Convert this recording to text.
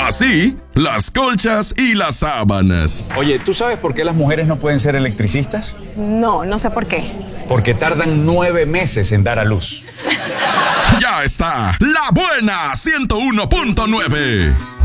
Así, las colchas y las sábanas. Oye, ¿tú sabes por qué las mujeres no pueden ser electricistas? No, no sé por qué. Porque tardan 9 meses en dar a luz. Ya está, La Buena 101.9.